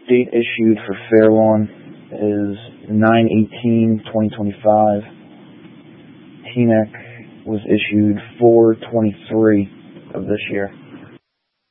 date issued for Fairlawn is 9/18/2025. Teaneck was issued 4/23 of this year.